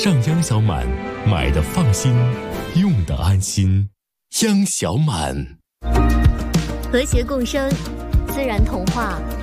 上央小满，买的放心，用的安心。央小满， 和谐共生，自然童话